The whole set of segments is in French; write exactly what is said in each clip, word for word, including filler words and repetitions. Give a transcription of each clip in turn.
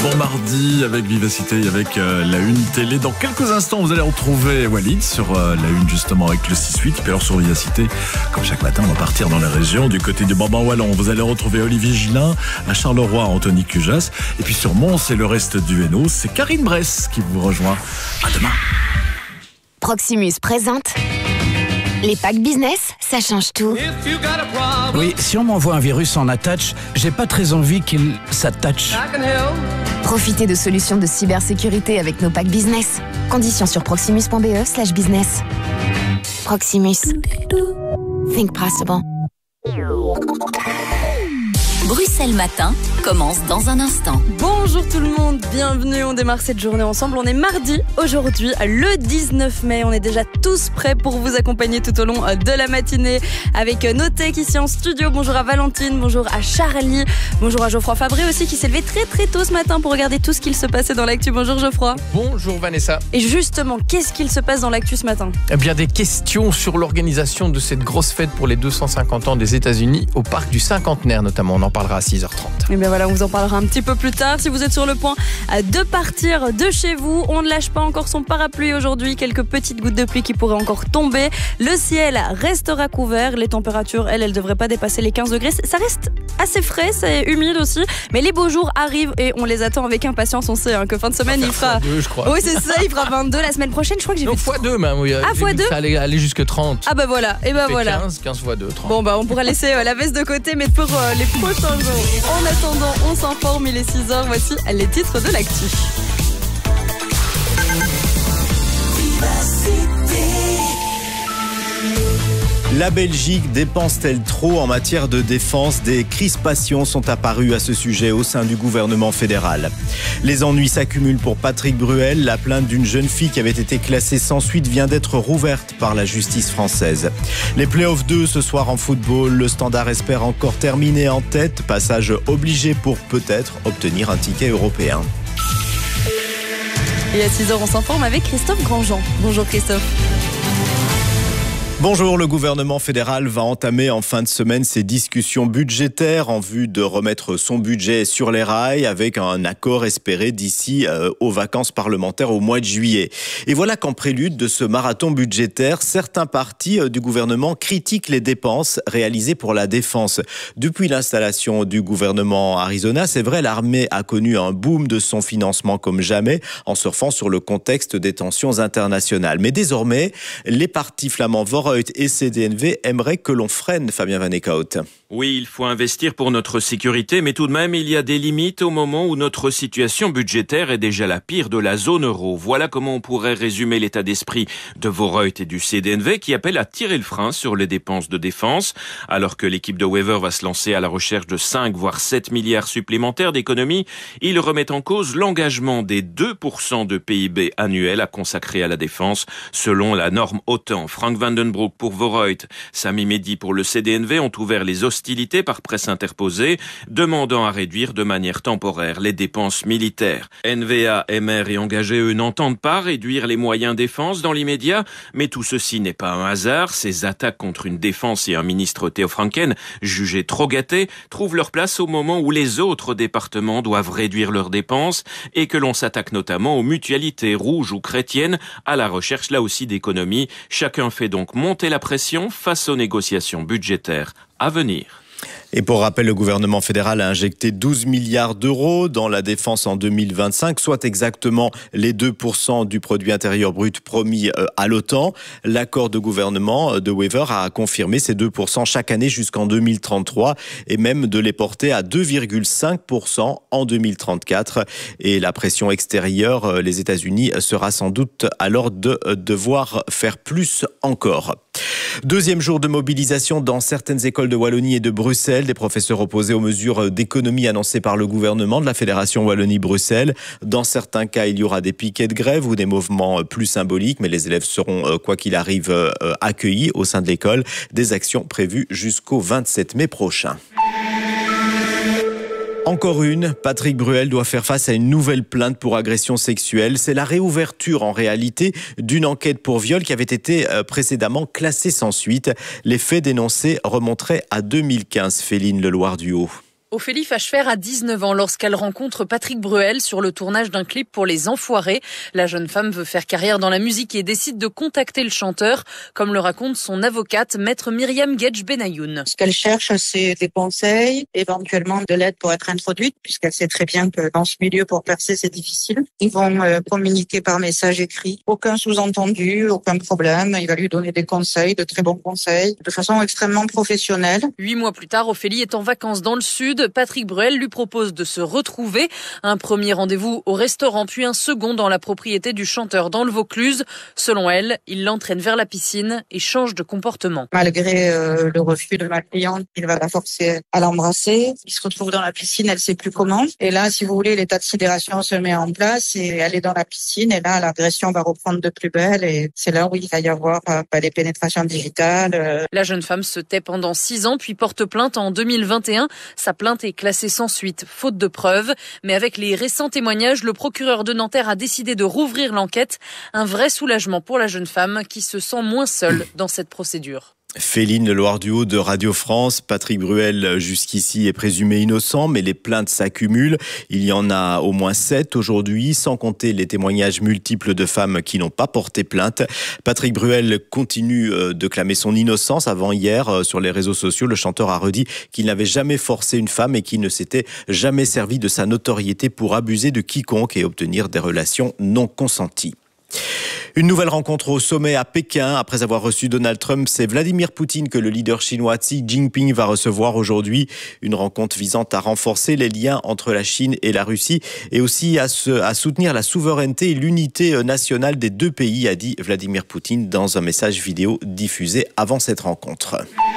Bon mardi avec Vivacité et avec euh, la Une télé. Dans quelques instants, vous allez retrouver Walid sur euh, la Une justement avec le six huit. Puis alors sur Vivacité, comme chaque matin, on va partir dans la région du côté du Brabant Wallon. Vous allez retrouver Olivier Gillin, à Charleroi, Anthony Cujas. Et puis sur Mons et le reste du Hainaut, c'est Karine Bress qui vous rejoint. À demain. Proximus présente les packs business, ça change tout. Oui, si on m'envoie un virus en attach, j'ai pas très envie qu'il s'attache. Profitez de solutions de cybersécurité avec nos packs business. Conditions sur proximus.be slash business. Proximus. Think possible. Bruxelles Matin commence dans un instant. Bonjour tout le monde, bienvenue, on démarre cette journée ensemble. On est mardi, aujourd'hui, le dix-neuf mai. On est déjà tous prêts pour vous accompagner tout au long de la matinée avec nos techs ici en studio. Bonjour à Valentine, bonjour à Charlie, bonjour à Geoffroy Fabré aussi qui s'est levé très très tôt ce matin pour regarder tout ce qu'il se passait dans l'actu. Bonjour Geoffroy. Bonjour Vanessa. Et justement, qu'est-ce qu'il se passe dans l'actu ce matin ? Eh bien, des questions sur l'organisation de cette grosse fête pour les deux cent cinquante ans des États-Unis au parc du Cinquantenaire notamment. On en parlera à six heures trente. Et bien voilà, on vous en parlera un petit peu plus tard. Si vous êtes sur le point de partir de chez vous, on ne lâche pas encore son parapluie aujourd'hui. Quelques petites gouttes de pluie qui pourraient encore tomber. Le ciel restera couvert. Les températures, elles, elles ne devraient pas dépasser les quinze degrés. Ça reste assez frais, c'est humide aussi. Mais les beaux jours arrivent et on les attend avec impatience. On sait hein, que fin de semaine, il fera... deux, je crois. Oui, c'est ça, il fera vingt-deux la semaine prochaine. Je crois que j'ai Donc vu... fois deux même. Oui, ah, fois deux. Ça allait aller jusque trente. Ah bah voilà, et bah voilà. quinze, quinze fois deux, trente. Bon bah on pourra laisser euh, la veste de côté, mais pour euh, les prochains jours. En attendant, on s'informe, il est six heures, voici les titres de l'actu. La Belgique dépense-t-elle trop en matière de défense ? Des crispations sont apparues à ce sujet au sein du gouvernement fédéral. Les ennuis s'accumulent pour Patrick Bruel. La plainte d'une jeune fille qui avait été classée sans suite vient d'être rouverte par la justice française. Les playoffs deux ce soir en football. Le Standard espère encore terminer en tête. Passage obligé pour peut-être obtenir un ticket européen. Et à six heures, on s'informe avec Christophe Grandjean. Bonjour Christophe. Bonjour, le gouvernement fédéral va entamer en fin de semaine ses discussions budgétaires en vue de remettre son budget sur les rails avec un accord espéré d'ici euh, aux vacances parlementaires au mois de juillet. Et voilà qu'en prélude de ce marathon budgétaire, certains partis euh, du gouvernement critiquent les dépenses réalisées pour la défense. Depuis l'installation du gouvernement Arizona, c'est vrai, l'armée a connu un boom de son financement comme jamais en surfant sur le contexte des tensions internationales. Mais désormais, les partis flamands Vorreut et C D N V aimeraient que l'on freine Fabien Van Eekhout. Oui, il faut investir pour notre sécurité, mais tout de même, il y a des limites au moment où notre situation budgétaire est déjà la pire de la zone euro. Voilà comment on pourrait résumer l'état d'esprit de Vorreut et du C D N V qui appellent à tirer le frein sur les dépenses de défense, alors que l'équipe de Wever va se lancer à la recherche de cinq voire sept milliards supplémentaires d'économies. Ils remettent en cause l'engagement des deux pour cent de P I B annuel à consacrer à la défense, selon la norme OTAN. Frank Vandenbroek pour Vorreut, Sami Mehdi pour le C D N V ont ouvert les hostilités par presse interposée, demandant à réduire de manière temporaire les dépenses militaires. N V A, M R et engagés, eux, n'entendent pas réduire les moyens défense dans l'immédiat, mais tout ceci n'est pas un hasard. Ces attaques contre une défense et un ministre Theo Franken, jugés trop gâtés, trouvent leur place au moment où les autres départements doivent réduire leurs dépenses et que l'on s'attaque notamment aux mutualités rouges ou chrétiennes, à la recherche là aussi d'économies. Chacun fait donc monter la pression face aux négociations budgétaires à venir. Et pour rappel, le gouvernement fédéral a injecté douze milliards d'euros dans la défense en deux mille vingt-cinq, soit exactement les deux pour cent du produit intérieur brut promis à l'OTAN. L'accord de gouvernement de Wever a confirmé ces deux pour cent chaque année jusqu'en deux mille trente-trois et même de les porter à deux virgule cinq pour cent en deux mille trente-quatre. Et la pression extérieure, les États-Unis sera sans doute alors de devoir faire plus encore. Deuxième jour de mobilisation dans certaines écoles de Wallonie et de Bruxelles. Des professeurs opposés aux mesures d'économie annoncées par le gouvernement de la Fédération Wallonie-Bruxelles. Dans certains cas, il y aura des piquets de grève ou des mouvements plus symboliques, mais les élèves seront, quoi qu'il arrive, accueillis au sein de l'école. Des actions prévues jusqu'au vingt-sept mai prochain. Encore une, Patrick Bruel doit faire face à une nouvelle plainte pour agression sexuelle. C'est la réouverture en réalité d'une enquête pour viol qui avait été précédemment classée sans suite. Les faits dénoncés remonteraient à deux mille quinze, Féline Leloir-Duhaut. Ophélie Fachefer a dix-neuf ans lorsqu'elle rencontre Patrick Bruel sur le tournage d'un clip pour Les Enfoirés. La jeune femme veut faire carrière dans la musique et décide de contacter le chanteur, comme le raconte son avocate, maître Myriam Gedj Benayoun. Ce qu'elle cherche, c'est des conseils, éventuellement de l'aide pour être introduite, puisqu'elle sait très bien que dans ce milieu, pour percer, c'est difficile. Ils vont euh, communiquer par message écrit. Aucun sous-entendu, aucun problème. Il va lui donner des conseils, de très bons conseils, de façon extrêmement professionnelle. Huit mois plus tard, Ophélie est en vacances dans le sud. Patrick Bruel lui propose de se retrouver. Un premier rendez-vous au restaurant, puis un second dans la propriété du chanteur dans le Vaucluse. Selon elle, il l'entraîne vers la piscine et change de comportement. Malgré euh, le refus de ma cliente, il va la forcer à l'embrasser. Il se retrouve dans la piscine, elle sait plus comment. Et là, si vous voulez, l'état de sidération se met en place et elle est dans la piscine. Et là, l'agression va reprendre de plus belle et c'est là où il va y avoir euh, des pénétrations digitales. Euh. La jeune femme se tait pendant six ans, puis porte plainte en deux mille vingt et un. Sa plainte est classée sans suite, faute de preuves. Mais avec les récents témoignages, le procureur de Nanterre a décidé de rouvrir l'enquête. Un vrai soulagement pour la jeune femme qui se sent moins seule dans cette procédure. Féline Loire-du-Haut de Radio France. Patrick Bruel, jusqu'ici, est présumé innocent, mais les plaintes s'accumulent. Il y en a au moins sept aujourd'hui, sans compter les témoignages multiples de femmes qui n'ont pas porté plainte. Patrick Bruel continue de clamer son innocence. Avant hier, sur les réseaux sociaux, le chanteur a redit qu'il n'avait jamais forcé une femme et qu'il ne s'était jamais servi de sa notoriété pour abuser de quiconque et obtenir des relations non consenties. Une nouvelle rencontre au sommet à Pékin. Après avoir reçu Donald Trump, c'est Vladimir Poutine que le leader chinois Xi Jinping va recevoir aujourd'hui. Une rencontre visant à renforcer les liens entre la Chine et la Russie et aussi à, se, à soutenir la souveraineté et l'unité nationale des deux pays, a dit Vladimir Poutine dans un message vidéo diffusé avant cette rencontre.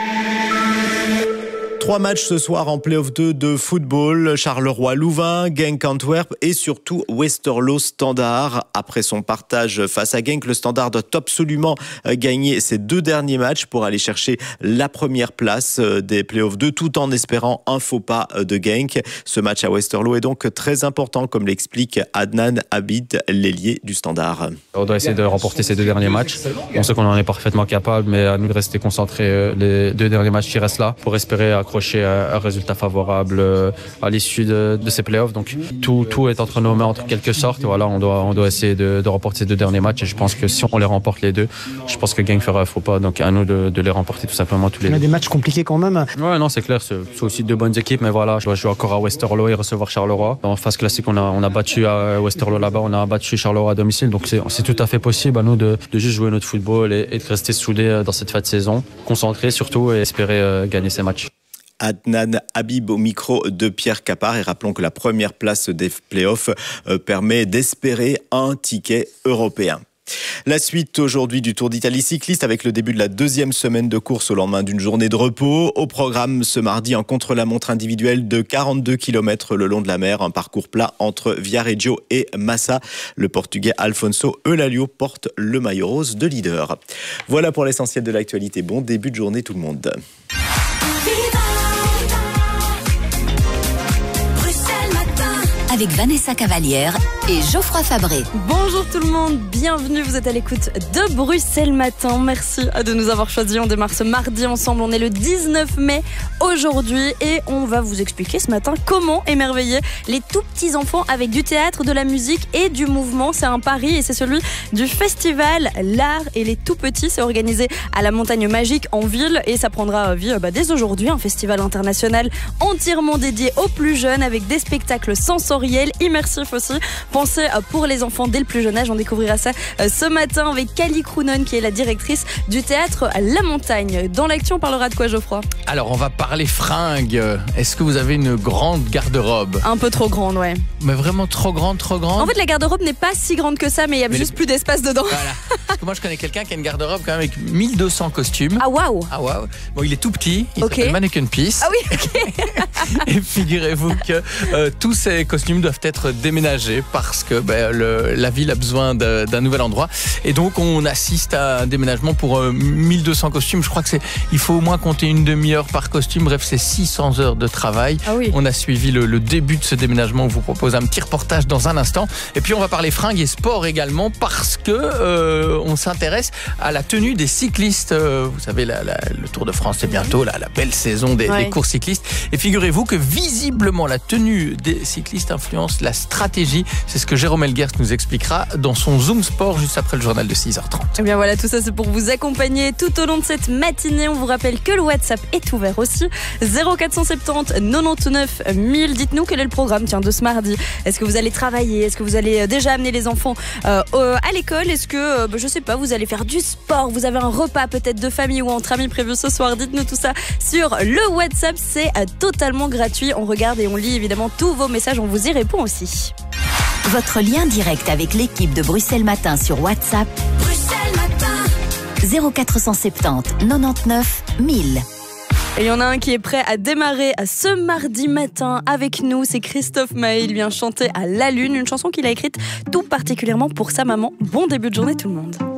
Trois matchs ce soir en play-off deux de football. Charleroi-Louvain, Genk Antwerp et surtout Westerlo Standard. Après son partage face à Genk, le Standard doit absolument gagner ses deux derniers matchs pour aller chercher la première place des play-off deux tout en espérant un faux pas de Genk. Ce match à Westerlo est donc très important comme l'explique Adnan Abid, l'ailier du Standard. On doit essayer de remporter ces deux derniers matchs. On sait qu'on en est parfaitement capable, mais à nous de rester concentrés les deux derniers matchs qui restent là pour espérer accrocher un résultat favorable à l'issue de, de ces playoffs. Donc tout, tout est entre nos mains en quelque sorte. Voilà, on doit, on doit essayer de, de remporter ces deux derniers matchs et je pense que si on les remporte les deux, je pense que Genk fera un faux pas. Donc à nous de, de les remporter tout simplement tous les deux. On a des matchs compliqués quand même. Ouais, non, c'est clair. C'est, c'est aussi deux bonnes équipes, mais voilà, je dois jouer encore à Westerlo et recevoir Charleroi. En phase classique, on a, on a battu à Westerlo là-bas, on a battu Charleroi à domicile. Donc c'est, c'est tout à fait possible à nous de, de juste jouer notre football et, et de rester soudés dans cette fin de saison, concentrés surtout et espérer euh, gagner ces matchs. Adnan Habib au micro de Pierre Capard. Et rappelons que la première place des playoffs permet d'espérer un ticket européen. La suite aujourd'hui du Tour d'Italie cycliste avec le début de la deuxième semaine de course au lendemain d'une journée de repos. Au programme ce mardi, un contre-la-montre individuel de quarante-deux kilomètres le long de la mer, un parcours plat entre Viareggio et Massa. Le Portugais Alfonso Eulalio porte le maillot rose de leader. Voilà pour l'essentiel de l'actualité. Bon début de journée tout le monde. Avec Vanessa Cavalière et Geoffroy Fabré. Bonjour tout le monde, bienvenue, vous êtes à l'écoute de Bruxelles Matin. Merci de nous avoir choisis, on démarre ce mardi ensemble, on est le dix-neuf mai aujourd'hui et on va vous expliquer ce matin comment émerveiller les tout petits enfants avec du théâtre, de la musique et du mouvement. C'est un pari et c'est celui du festival L'Art et les tout petits. C'est organisé à la Montagne Magique en ville et ça prendra vie bah, dès aujourd'hui, un festival international entièrement dédié aux plus jeunes avec des spectacles sensoriels, immersif aussi, pensé pour les enfants dès le plus jeune âge. On découvrira ça ce matin avec Kali Krounon qui est la directrice du théâtre La Montagne. Dans l'actu, on parlera de quoi, Geoffroy ? Alors on va parler fringues. Est-ce que vous avez une grande garde-robe ? Un peu trop grande, ouais. Mais vraiment trop grande, trop grande ? En fait la garde-robe n'est pas si grande que ça, mais il y a mais juste les... plus d'espace dedans. Voilà. Parce que moi je connais quelqu'un qui a une garde-robe quand même avec mille deux cents costumes. Ah waouh. Ah waouh. Bon, il est tout petit, il okay. s'appelle Mannequin Piece. Ah oui, ok. Et figurez-vous que euh, tous ces costumes doivent être déménagés parce parce que ben, le, la ville a besoin de, d'un nouvel endroit. Et donc, on assiste à un déménagement pour euh, mille deux cents costumes. Je crois que c'est, il faut au moins compter une demi-heure par costume. Bref, c'est six cents heures de travail. Ah oui. On a suivi le, le début de ce déménagement. On vous propose un petit reportage dans un instant. Et puis, on va parler fringues et sport également parce que euh, on s'intéresse à la tenue des cyclistes. Euh, vous savez, la, la, le Tour de France, c'est bientôt la, la belle saison des, ouais. des courses cyclistes. Et figurez-vous que visiblement, la tenue des cyclistes influence la stratégie. C'est ce que Jérôme Elguers nous expliquera dans son Zoom Sport juste après le journal de six heures trente. Et bien voilà, tout ça c'est pour vous accompagner tout au long de cette matinée. On vous rappelle que le WhatsApp est ouvert aussi. zéro quatre cent soixante-dix quatre-vingt-dix-neuf mille. Dites-nous quel est le programme tiens, de ce mardi. Est-ce que vous allez travailler? Est-ce que vous allez déjà amener les enfants euh, à l'école? Est-ce que, euh, je sais pas, vous allez faire du sport? Vous avez un repas peut-être de famille ou entre amis prévu ce soir? Dites-nous tout ça sur le WhatsApp. C'est euh, totalement gratuit. On regarde et on lit évidemment tous vos messages. On vous y répond aussi. Votre lien direct avec l'équipe de Bruxelles Matin sur WhatsApp. Bruxelles Matin. zéro quatre cent soixante-dix quatre-vingt-dix-neuf mille. Et il y en a un qui est prêt à démarrer ce mardi matin avec nous, c'est Christophe Maé. Il vient chanter à La Lune, une chanson qu'il a écrite tout particulièrement pour sa maman. Bon début de journée tout le monde.